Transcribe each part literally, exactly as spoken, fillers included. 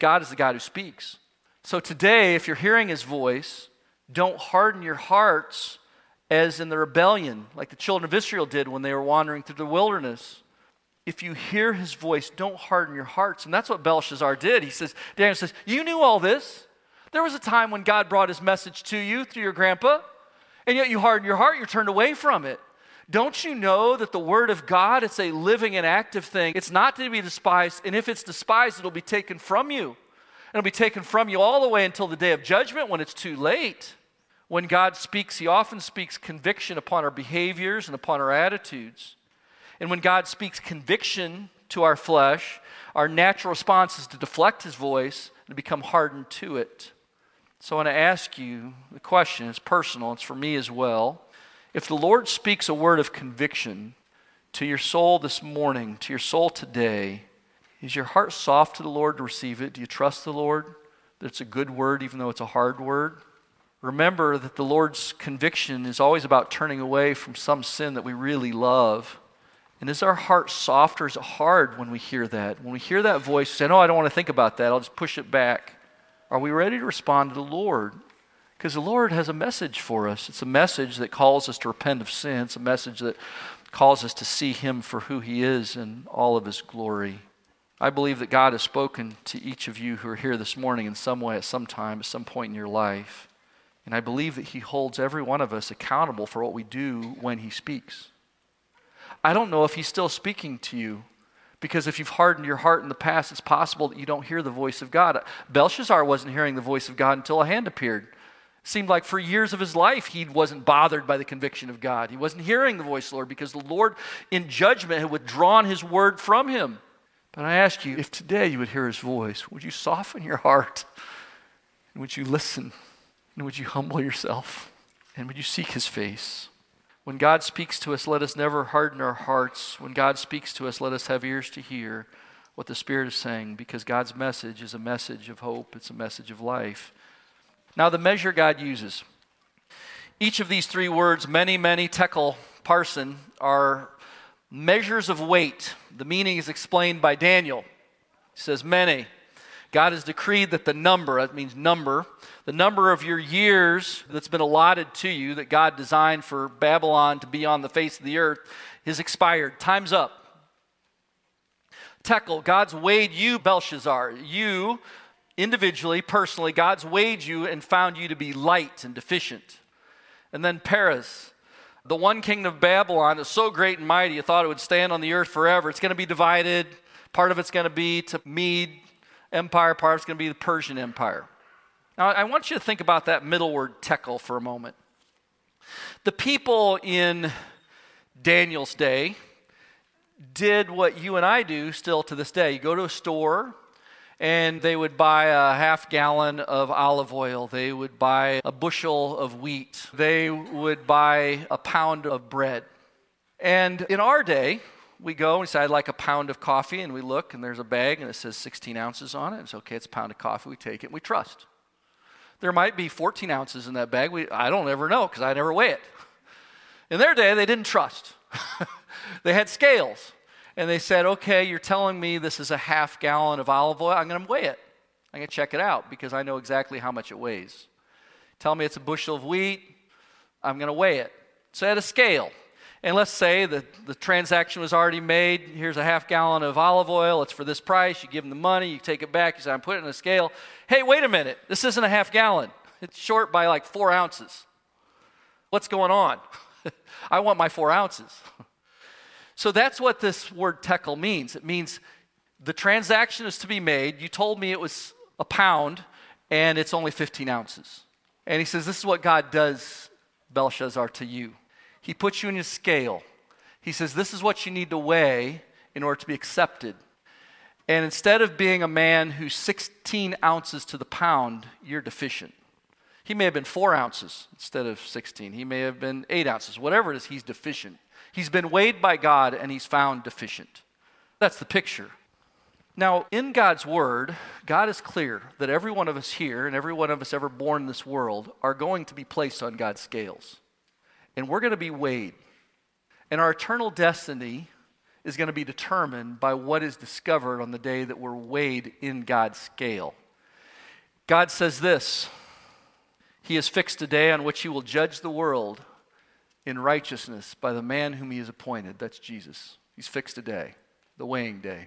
God is the God who speaks. So today, if you're hearing his voice, don't harden your hearts as in the rebellion, like the children of Israel did when they were wandering through the wilderness. If you hear his voice, don't harden your hearts. And that's what Belshazzar did. He says, Daniel says, you knew all this. There was a time when God brought his message to you through your grandpa, and yet you hardened your heart, you turned away from it. Don't you know that the word of God, it's a living and active thing. It's not to be despised, and if it's despised, it'll be taken from you. It'll be taken from you all the way until the day of judgment when it's too late. When God speaks, he often speaks conviction upon our behaviors and upon our attitudes. And when God speaks conviction to our flesh, our natural response is to deflect his voice and to become hardened to it. So I want to ask you the question. It's personal. It's for me as well. If the Lord speaks a word of conviction to your soul this morning, to your soul today, is your heart soft to the Lord to receive it? Do you trust the Lord that it's a good word even though it's a hard word? Remember that the Lord's conviction is always about turning away from some sin that we really love. And is our heart soft or is it hard when we hear that? When we hear that voice, say, no, I don't want to think about that. I'll just push it back. Are we ready to respond to the Lord? Because the Lord has a message for us. It's a message that calls us to repent of sin. It's a message that calls us to see him for who he is in all of his glory. I believe that God has spoken to each of you who are here this morning in some way, at some time, at some point in your life. And I believe that he holds every one of us accountable for what we do when he speaks. I don't know if he's still speaking to you, because if you've hardened your heart in the past, it's possible that you don't hear the voice of God. Belshazzar wasn't hearing the voice of God until a hand appeared. It seemed like for years of his life, he wasn't bothered by the conviction of God. He wasn't hearing the voice of the Lord because the Lord in judgment had withdrawn his word from him. But I ask you, if today you would hear his voice, would you soften your heart? And would you listen? And would you humble yourself? And would you seek his face? When God speaks to us, let us never harden our hearts. When God speaks to us, let us have ears to hear what the Spirit is saying, because God's message is a message of hope. It's a message of life. Now, the measure God uses. Each of these three words, many, many, tekel, parson, are measures of weight. The meaning is explained by Daniel. He says, many. God has decreed that the number, that means number, the number of your years that's been allotted to you, that God designed for Babylon to be on the face of the earth, is expired. Time's up. Tekel, God's weighed you, Belshazzar. You, individually, personally, God's weighed you and found you to be light and deficient. And then Peres, the one kingdom of Babylon is so great and mighty, you thought it would stand on the earth forever. It's going to be divided. Part of it's going to be to Mede Empire, part of it's going to be the Persian Empire. Now, I want you to think about that middle word, tekel, for a moment. The people in Daniel's day did what you and I do still to this day. You go to a store, and they would buy a half gallon of olive oil. They would buy a bushel of wheat. They would buy a pound of bread. And in our day, we go and we say, I'd like a pound of coffee, and we look, and there's a bag, and it says sixteen ounces on it. It's okay, it's a pound of coffee. We take it, and we trust. There might be fourteen ounces in that bag. We, I don't ever know because I never weigh it. In their day, they didn't trust. They had scales. And they said, okay, you're telling me this is a half gallon of olive oil. I'm going to weigh it. I'm going to check it out because I know exactly how much it weighs. Tell me it's a bushel of wheat. I'm going to weigh it. So I had a scale. And let's say that the transaction was already made. Here's a half gallon of olive oil. It's for this price. You give them the money. You take it back. You say, I'm putting it in a scale. Hey, wait a minute. This isn't a half gallon. It's short by like four ounces. What's going on? I want my four ounces. So that's what this word tekel means. It means the transaction is to be made. You told me it was a pound, and it's only fifteen ounces. And he says, this is what God does, Belshazzar, to you. He puts you in his scale. He says, this is what you need to weigh in order to be accepted. And instead of being a man who's sixteen ounces to the pound, you're deficient. He may have been four ounces instead of sixteen. He may have been eight ounces. Whatever it is, he's deficient. He's been weighed by God, and he's found deficient. That's the picture. Now, in God's word, God is clear that every one of us here and every one of us ever born in this world are going to be placed on God's scales. And we're going to be weighed. And our eternal destiny is going to be determined by what is discovered on the day that we're weighed in God's scale. God says this, He has fixed a day on which He will judge the world in righteousness by the man whom He has appointed. That's Jesus. He's fixed a day, the weighing day.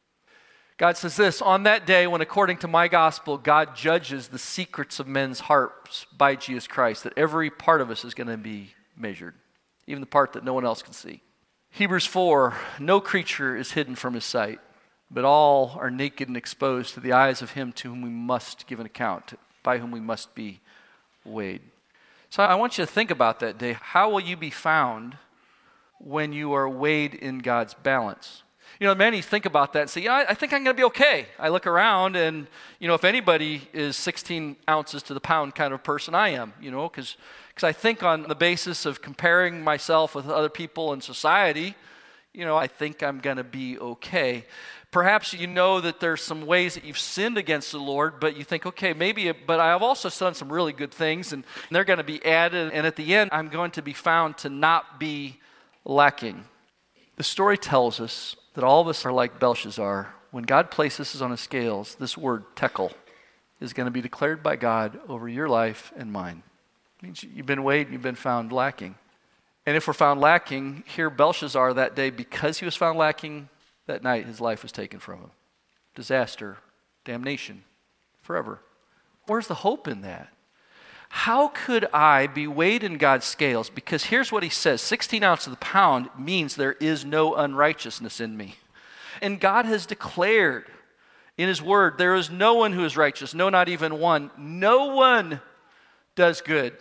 God says this, on that day when according to my gospel, God judges the secrets of men's hearts by Jesus Christ, that every part of us is going to be measured, even the part that no one else can see. Hebrews four, no creature is hidden from His sight, but all are naked and exposed to the eyes of Him to whom we must give an account, by whom we must be weighed. So I want you to think about that day. How will you be found when you are weighed in God's balance? You know, many think about that and say, yeah, I, I think I'm going to be okay. I look around and, you know, if anybody is sixteen ounces to the pound kind of person, I am, you know, because because I think on the basis of comparing myself with other people in society, you know, I think I'm going to be okay. Perhaps you know that there's some ways that you've sinned against the Lord, but you think, okay, maybe, but I have also done some really good things, and they're going to be added, and at the end, I'm going to be found to not be lacking. The story tells us that all of us are like Belshazzar. When God places us on His scales, this word, tekel, is going to be declared by God over your life and mine. It means you've been weighed and you've been found lacking. And if we're found lacking, here Belshazzar that day, because he was found lacking, that night his life was taken from him. Disaster, damnation, forever. Where's the hope in that? How could I be weighed in God's scales? Because here's what He says, sixteen ounces of the pound means there is no unrighteousness in me. And God has declared in His word, there is no one who is righteous, no, not even one. No one does good.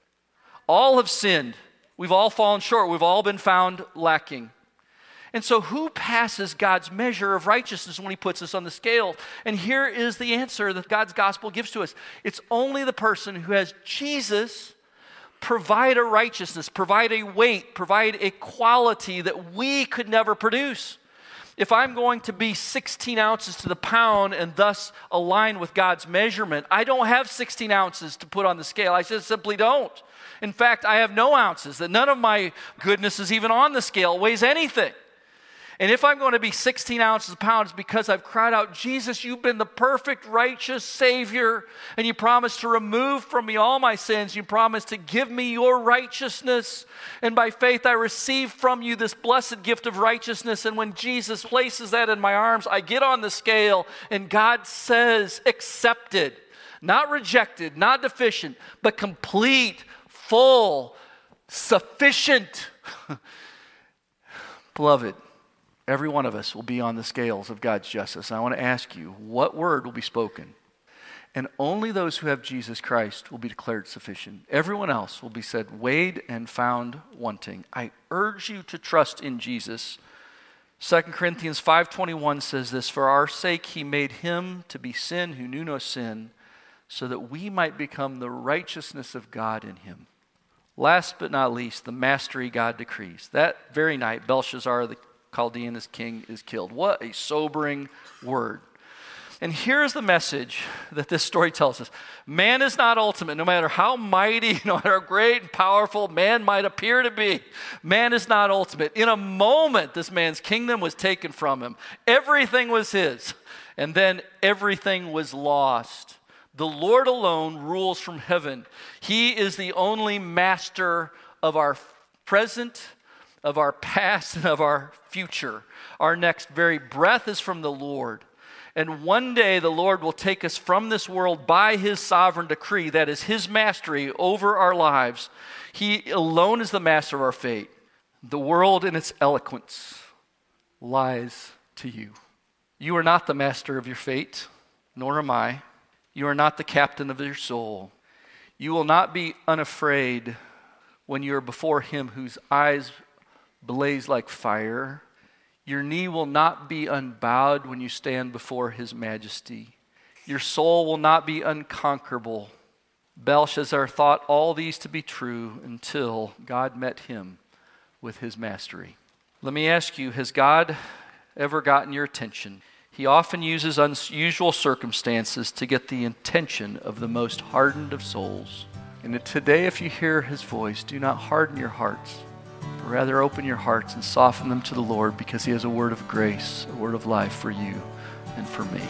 All have sinned. We've all fallen short. We've all been found lacking. And so who passes God's measure of righteousness when He puts us on the scale? And here is the answer that God's gospel gives to us. It's only the person who has Jesus provide a righteousness, provide a weight, provide a quality that we could never produce. If I'm going to be sixteen ounces to the pound and thus align with God's measurement, I don't have sixteen ounces to put on the scale. I just simply don't. In fact, I have no ounces, that none of my goodness is even on the scale, weighs anything. And if I'm going to be sixteen ounces a pound, it's because I've cried out, Jesus, You've been the perfect, righteous Savior, and You promised to remove from me all my sins. You promised to give me Your righteousness. And by faith, I receive from You this blessed gift of righteousness. And when Jesus places that in my arms, I get on the scale, and God says, accepted, not rejected, not deficient, but complete, full, sufficient. Beloved, every one of us will be on the scales of God's justice. I want to ask you, what word will be spoken? And only those who have Jesus Christ will be declared sufficient. Everyone else will be said, weighed and found wanting. I urge you to trust in Jesus. Second Corinthians five twenty-one says this, for our sake He made Him to be sin who knew no sin, so that we might become the righteousness of God in Him. Last but not least, the mastery God decrees. That very night, Belshazzar, the Chaldean as king, is killed. What a sobering word. And here's the message that this story tells us. Man is not ultimate. No matter how mighty, no matter how great and powerful man might appear to be, man is not ultimate. In a moment, this man's kingdom was taken from him. Everything was his. And then everything was lost. The Lord alone rules from heaven. He is the only master of our present, of our past, and of our future. Our next very breath is from the Lord. And one day the Lord will take us from this world by His sovereign decree. That is His mastery over our lives. He alone is the master of our fate. The world in its eloquence lies to you. You are not the master of your fate, nor am I. You are not the captain of your soul. You will not be unafraid when you are before Him whose eyes blaze like fire. Your knee will not be unbowed when you stand before His majesty. Your soul will not be unconquerable. Belshazzar thought all these to be true until God met him with His mastery. Let me ask you, has God ever gotten your attention? He often uses unusual circumstances to get the attention of the most hardened of souls. And today, if you hear His voice, do not harden your hearts. Rather, open your hearts and soften them to the Lord, because He has a word of grace, a word of life for you and for me.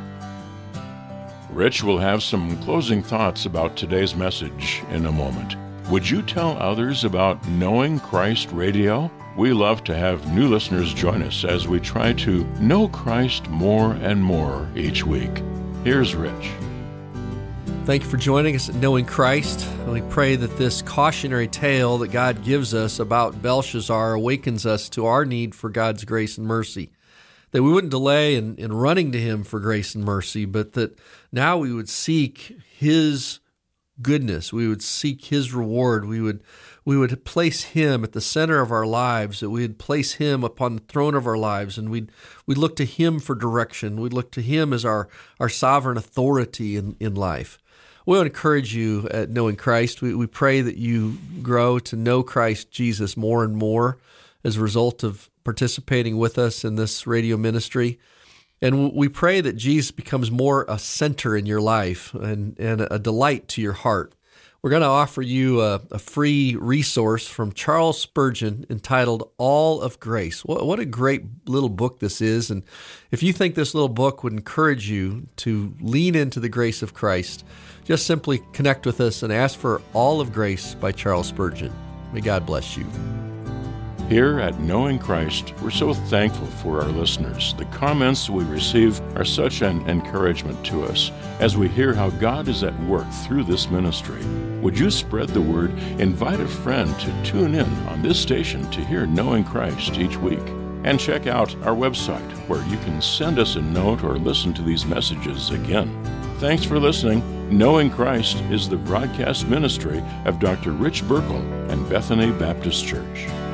Rich will have some closing thoughts about today's message in a moment. Would you tell others about Knowing Christ Radio? We love to have new listeners join us as we try to know Christ more and more each week. Here's Rich. Thank you for joining us at Knowing Christ. We pray that this cautionary tale that God gives us about Belshazzar awakens us to our need for God's grace and mercy. That we wouldn't delay in, in running to Him for grace and mercy, but that now we would seek His goodness. We would seek His reward. We would we would place Him at the center of our lives, that we would place Him upon the throne of our lives, and we'd, we'd look to Him for direction. We'd look to Him as our, our sovereign authority in, in life. We want to encourage you at Knowing Christ. We, we pray that you grow to know Christ Jesus more and more as a result of participating with us in this radio ministry. And we pray that Jesus becomes more a center in your life and, and a delight to your heart. We're going to offer you a, a free resource from Charles Spurgeon entitled All of Grace. What, what a great little book this is. And if you think this little book would encourage you to lean into the grace of Christ, just simply connect with us and ask for All of Grace by Charles Spurgeon. May God bless you. Here at Knowing Christ, we're so thankful for our listeners. The comments we receive are such an encouragement to us as we hear how God is at work through this ministry. Would you spread the word? Invite a friend to tune in on this station to hear Knowing Christ each week. And check out our website, where you can send us a note or listen to these messages again. Thanks for listening. Knowing Christ is the broadcast ministry of Doctor Rich Burkle and Bethany Baptist Church.